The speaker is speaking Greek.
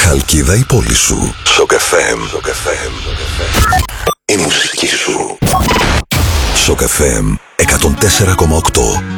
Χαλκίδα η πόλη σου. Shock FM. Η μουσική σου. Shock FM 104,8.